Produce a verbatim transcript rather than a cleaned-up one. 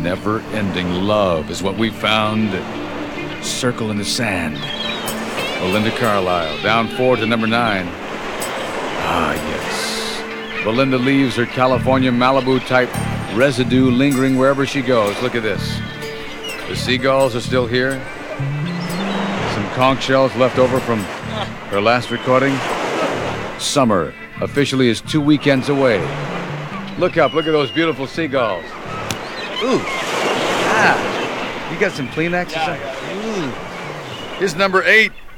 Never-ending love is what we found. Circle in the sand. Belinda Carlisle, down four to number nine. Ah, yes. Belinda leaves her California Malibu-type residue lingering wherever she goes. Look at this. The seagulls are still here. Some conch shells left over from her last recording. Summer officially is two weekends away. Look up, look at those beautiful seagulls. Ooh. Ah. You got some Kleenex or something? Ooh. Here's number eight.